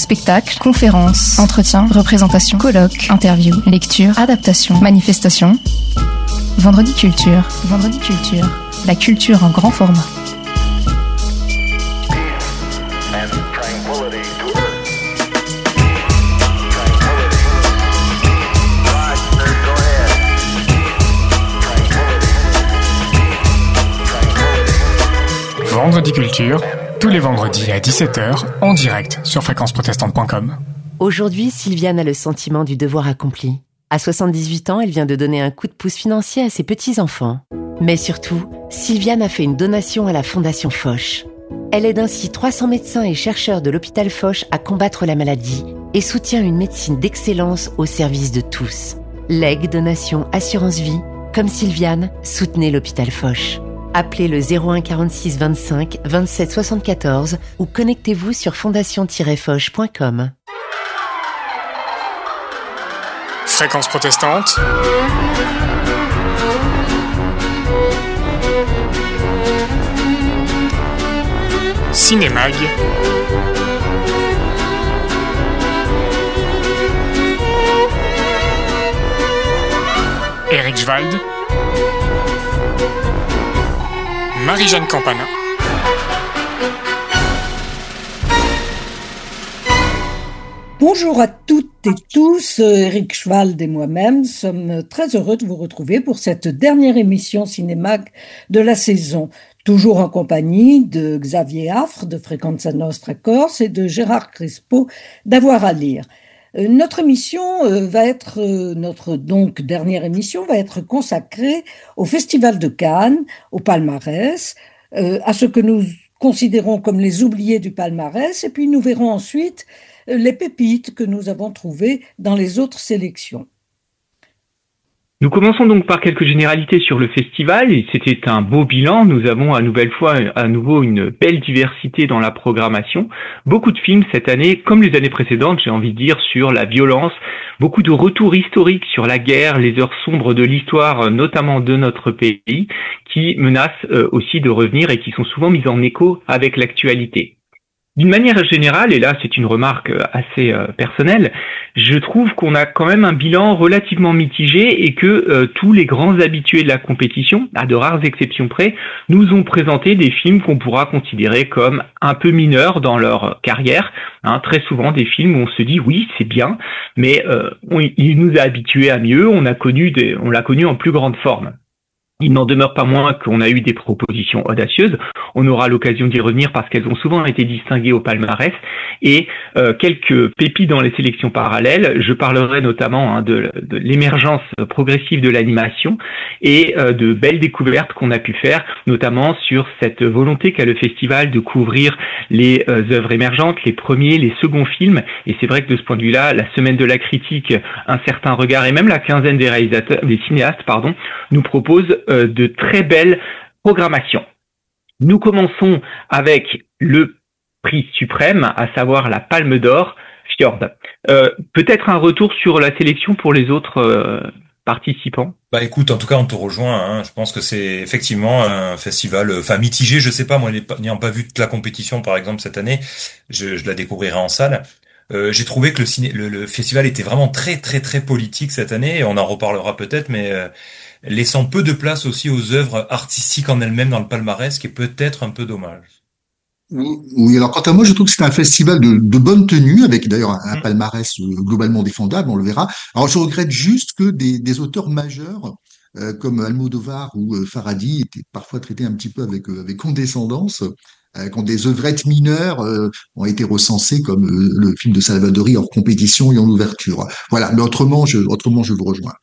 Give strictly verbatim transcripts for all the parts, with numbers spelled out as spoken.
Spectacles, conférences, entretiens, représentations, colloques, interviews, lectures, adaptations, manifestations. Vendredi Culture. Vendredi Culture. La culture en grand format. Vendredi Culture, tous les vendredis à dix-sept heures, en direct sur fréquence protestante point com. Aujourd'hui, Sylviane a le sentiment du devoir accompli. À soixante-dix-huit ans, elle vient de donner un coup de pouce financier à ses petits-enfants. Mais surtout, Sylviane a fait une donation à la Fondation Foch. Elle aide ainsi trois cents médecins et chercheurs de l'hôpital Foch à combattre la maladie et soutient une médecine d'excellence au service de tous. Legs, donations, assurance vie, comme Sylviane, soutenez l'hôpital Foch. Appelez le zéro un quarante-six vingt-cinq vingt-sept soixante-quatorze ou connectez-vous sur fondation tiret foch point com. Fréquence protestante. Cinémag. Eric Schwald. Marie-Jeanne Campana. Bonjour à toutes et tous, Eric Schwald et moi-même sommes très heureux de vous retrouver pour cette dernière émission Cinémag de la saison. Toujours en compagnie de Xavier Affre de Frequenza Nostra Corse et de Gérard Crespo d'Avoir à lire. Notre émission va être, notre donc dernière émission va être consacrée au Festival de Cannes, au palmarès, à ce que nous considérons comme les oubliés du palmarès, et puis nous verrons ensuite les pépites que nous avons trouvées dans les autres sélections. Nous commençons donc par quelques généralités sur le festival. C'était un beau bilan. Nous avons à nouvelle fois, à nouveau, une belle diversité dans la programmation. Beaucoup de films cette année, comme les années précédentes, j'ai envie de dire, sur la violence. Beaucoup de retours historiques sur la guerre, les heures sombres de l'histoire, notamment de notre pays, qui menacent aussi de revenir et qui sont souvent mises en écho avec l'actualité. D'une manière générale, et là c'est une remarque assez euh, personnelle, je trouve qu'on a quand même un bilan relativement mitigé et que euh, tous les grands habitués de la compétition, à de rares exceptions près, nous ont présenté des films qu'on pourra considérer comme un peu mineurs dans leur carrière. Hein, très souvent des films où on se dit oui c'est bien, mais euh, on, il nous a habitués à mieux, on a connu des, on l'a connu en plus grande forme. Il n'en demeure pas moins qu'on a eu des propositions audacieuses. On aura l'occasion d'y revenir parce qu'elles ont souvent été distinguées au palmarès. Et euh, quelques pépites dans les sélections parallèles. Je parlerai notamment hein, de, de l'émergence progressive de l'animation et euh, de belles découvertes qu'on a pu faire, notamment sur cette volonté qu'a le festival de couvrir les euh, œuvres émergentes, les premiers, les seconds films. Et c'est vrai que de ce point de vue-là, la semaine de la critique, un certain regard et même la quinzaine des réalisateurs, des cinéastes, pardon, nous propose de très belles programmations. Nous commençons avec le prix suprême, à savoir la Palme d'Or, Fjord. Euh, peut-être un retour sur la sélection pour les autres euh, participants. Bah écoute, en tout cas on te rejoint, hein. Je pense que c'est effectivement un festival, enfin mitigé, je sais pas, moi n'ayant pas vu toute la compétition par exemple cette année, je, je la découvrirai en salle. Euh, j'ai trouvé que le, ciné, le, le festival était vraiment très très très politique cette année, et on en reparlera peut-être, mais euh, laissant peu de place aussi aux œuvres artistiques en elles-mêmes dans le palmarès, ce qui est peut-être un peu dommage. Oui, alors quant à moi, je trouve que c'est un festival de, de bonne tenue, avec d'ailleurs un, un palmarès globalement défendable, on le verra. Alors je regrette juste que des, des auteurs majeurs, euh, comme Almodovar ou euh, Farhadi, étaient parfois traités un petit peu avec, euh, avec condescendance, euh, quand des œuvrettes mineures euh, ont été recensées comme euh, le film de Salvadori hors compétition et en ouverture. Voilà, mais autrement, je, autrement, je vous rejoins.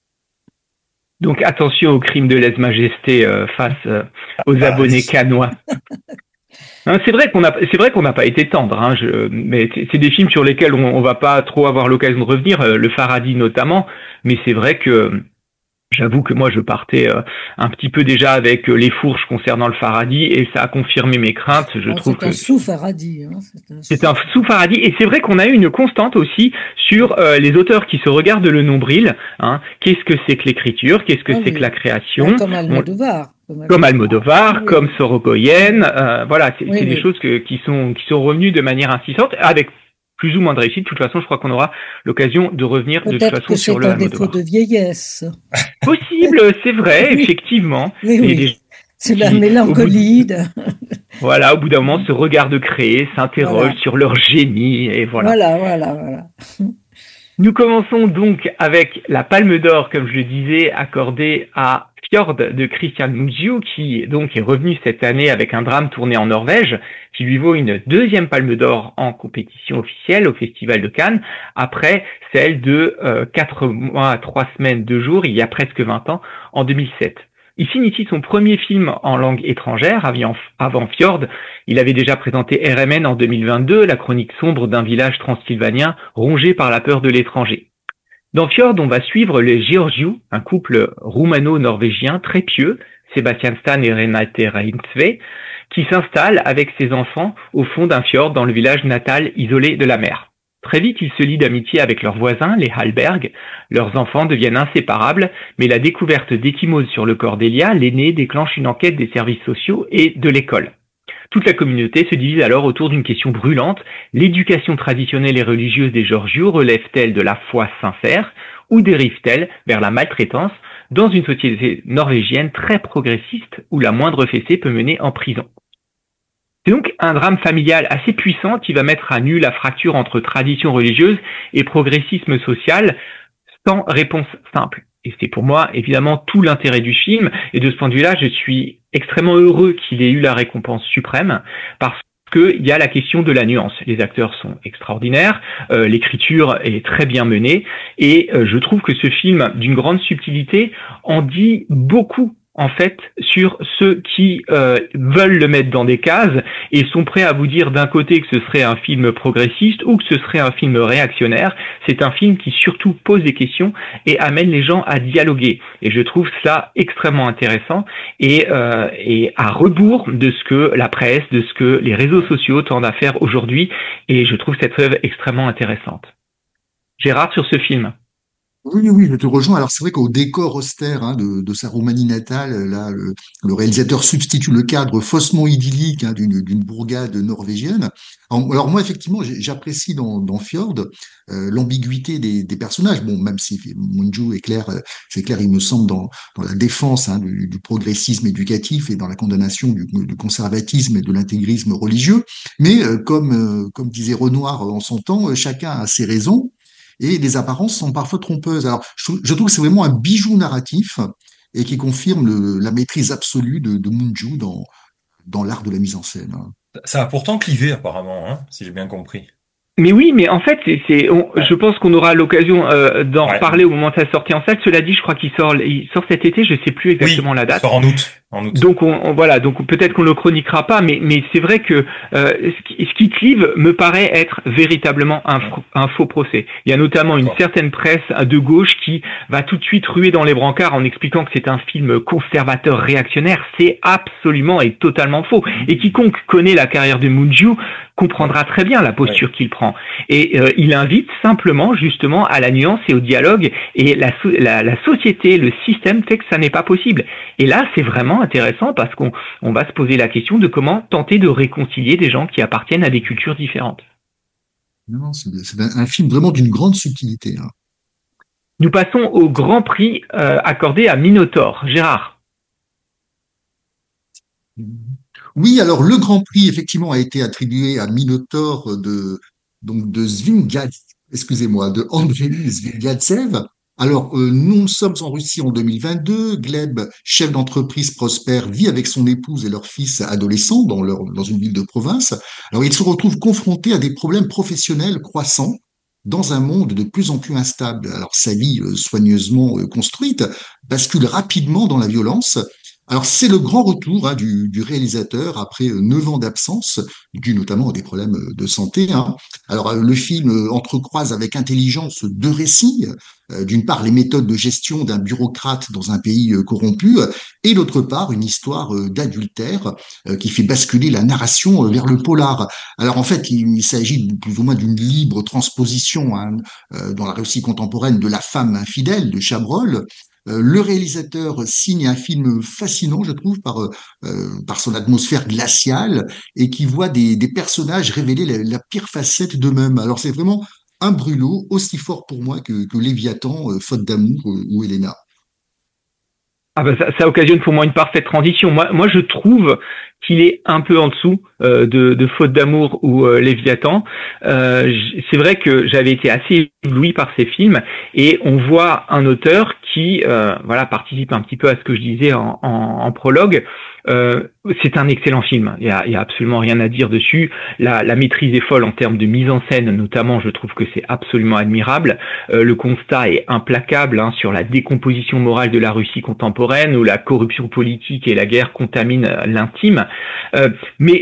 Donc attention au crime de lèse-majesté euh, face euh, aux ah, abonnés cannois. Hein, c'est vrai qu'on a, c'est vrai qu'on n'a pas été tendre, hein, je, mais c'est, c'est des films sur lesquels on, on va pas trop avoir l'occasion de revenir, euh, le Farhadi notamment. Mais c'est vrai que j'avoue que moi je partais euh, un petit peu déjà avec euh, les fourches concernant le Farhadi et ça a confirmé mes craintes. Je oh, trouve c'est que un sous-Farhadi. Hein, c'est un, c'est un sous-Farhadi et c'est vrai qu'on a eu une constante aussi sur euh, les auteurs qui se regardent le nombril. Hein, qu'est-ce que c'est que l'écriture? Qu'est-ce que ah, c'est oui. que la création? Ah, comme Almodovar. On... Comme Almodovar, oui. comme Sorogoyen, euh, voilà, c'est, oui, c'est oui. des choses que, qui sont qui sont revenues de manière insistante, avec plus ou moins de réussite. De toute façon, je crois qu'on aura l'occasion de revenir de toute Peut-être façon que sur c'est le un Almodovar. défaut de vieillesse. Possible, c'est vrai, Oui. effectivement. Oui, Et oui. des- C'est la qui, au bout mélancolie. de- Voilà, au bout d'un moment, se regardent créer, s'interrogent Voilà. sur leur génie, et voilà. Voilà, voilà, voilà. Nous commençons donc avec la Palme d'Or, comme je le disais, accordée à Fjord de Christian Mungiu, qui donc est revenu cette année avec un drame tourné en Norvège, qui lui vaut une deuxième Palme d'Or en compétition officielle au Festival de Cannes, après celle de euh, quatre mois, trois semaines, deux jours, il y a presque vingt ans, en deux mille sept. Il initie son premier film en langue étrangère. Avant Fjord, il avait déjà présenté R M N en deux mille vingt-deux, la chronique sombre d'un village transylvanien rongé par la peur de l'étranger. Dans Fjord, on va suivre les Georgiou, un couple roumano-norvégien très pieux, Sébastien Stan et Renate Reinsve, qui s'installent avec ses enfants au fond d'un fjord dans le village natal isolé de la mer. Très vite, ils se lient d'amitié avec leurs voisins, les Hallberg. Leurs enfants deviennent inséparables, mais la découverte d'échymoses sur le corps d'Elia, l'aîné, déclenche une enquête des services sociaux et de l'école. Toute la communauté se divise alors autour d'une question brûlante. L'éducation traditionnelle et religieuse des Georgiou relève-t-elle de la foi sincère ou dérive-t-elle vers la maltraitance dans une société norvégienne très progressiste où la moindre fessée peut mener en prison? C'est donc un drame familial assez puissant qui va mettre à nu la fracture entre tradition religieuse et progressisme social sans réponse simple. Et c'est pour moi évidemment tout l'intérêt du film, et de ce point de vue-là, je suis extrêmement heureux qu'il ait eu la récompense suprême, parce qu'il y a la question de la nuance. Les acteurs sont extraordinaires, euh, l'écriture est très bien menée, et euh, je trouve que ce film, d'une grande subtilité, en dit beaucoup en fait sur ceux qui euh, veulent le mettre dans des cases et sont prêts à vous dire d'un côté que ce serait un film progressiste ou que ce serait un film réactionnaire. C'est un film qui surtout pose des questions et amène les gens à dialoguer. Et je trouve cela extrêmement intéressant et, euh, et à rebours de ce que la presse, de ce que les réseaux sociaux tendent à faire aujourd'hui. Et je trouve cette œuvre extrêmement intéressante. Gérard, sur ce film. Oui, oui, je te rejoins. Alors c'est vrai qu'au décor austère hein, de, de sa Roumanie natale, là, le, le réalisateur substitue le cadre faussement idyllique hein, d'une, d'une bourgade norvégienne. Alors, alors moi, effectivement, j'ai- j'apprécie dans, dans Fjord euh, l'ambiguïté des, des personnages. Bon, même si Mungiu est clair, euh, c'est clair, il me semble dans, dans la défense hein, du, du progressisme éducatif et dans la condamnation du, du conservatisme et de l'intégrisme religieux. Mais euh, comme euh, comme disait Renoir en son temps, euh, chacun a ses raisons. Et les apparences sont parfois trompeuses. Alors, je, trouve je trouve que c'est vraiment un bijou narratif et qui confirme le- la maîtrise absolue de, de Mungiu dans, dans l'art de la mise en scène. Hein. Ça a pourtant clivé apparemment, hein, si j'ai bien compris. Mais oui, mais en fait, c'est, c'est, on- Ouais. je pense qu'on aura l'occasion euh, d'en Ouais. reparler au moment de sa sortie en salle. Cela dit, je crois qu'il sort, il sort cet été. Je sais plus exactement Oui, la il date. sort en août. En août. Donc on, on- voilà, donc peut-être qu'on le chroniquera pas, mais mais c'est vrai que euh, ce, qui, ce qui clive me paraît être véritablement un, fr- un faux procès. Il y a notamment une D'accord. certaine presse de gauche qui va tout de suite ruer dans les brancards en expliquant que c'est un film conservateur réactionnaire. C'est absolument et totalement faux. Et quiconque connaît la carrière de Mungiu comprendra très bien la posture qu'il prend. Et euh, il invite simplement justement à la nuance et au dialogue. Et la, so- la, la société, le système fait que ça n'est pas possible. Et là, c'est vraiment intéressant parce qu'on on va se poser la question de comment tenter de réconcilier des gens qui appartiennent à des cultures différentes. Non, non, c'est c'est un, un film vraiment d'une grande subtilité. Hein. Nous passons au grand prix euh, accordé à Minotaur. Gérard. Oui, alors le Grand Prix effectivement a été attribué à Minotaur de donc de Zvingatsev, excusez-moi, de Andrei Zvingatsev. Alors euh, nous sommes en Russie en deux mille vingt-deux. Gleb, chef d'entreprise prospère, vit avec son épouse et leur fils adolescent dans leur dans une ville de province. Alors il se retrouve confronté à des problèmes professionnels croissants dans un monde de plus en plus instable. Alors sa vie euh, soigneusement euh, construite bascule rapidement dans la violence. Alors c'est le grand retour hein, du, du réalisateur après euh, neuf ans d'absence, dû notamment à des problèmes euh, de santé. Hein. Alors euh, le film euh, entrecroise avec intelligence deux récits. Euh, d'une part les méthodes de gestion d'un bureaucrate dans un pays euh, corrompu, euh, et d'autre part une histoire euh, d'adultère euh, qui fait basculer la narration euh, vers le polar. Alors en fait il, il s'agit de- plus ou moins d'une libre transposition hein, euh, dans la Russie contemporaine de La femme infidèle de Chabrol. Euh, le réalisateur signe un film fascinant, je trouve, par, euh, par son atmosphère glaciale et qui voit des, des personnages révéler la, la pire facette d'eux-mêmes. Alors c'est vraiment un brûlot aussi fort pour moi que, que Léviathan, euh, Faute d'amour euh, ou Elena. Ah bah ça, ça occasionne pour moi une parfaite transition. Moi, moi je trouve qu'il est un peu en dessous euh, de, de Faute d'amour ou euh, Léviathan. Euh, c'est vrai que j'avais été assez ébloui par ces films et on voit un auteur qui euh, voilà participe un petit peu à ce que je disais en, en, en prologue. Euh, c'est un excellent film. Il y a, il y a absolument rien à dire dessus. La, la maîtrise est folle en termes de mise en scène, notamment. Je trouve que c'est absolument admirable. Euh, le constat est implacable hein, sur la décomposition morale de la Russie contemporaine, où la corruption politique et la guerre contaminent l'intime. Euh, mais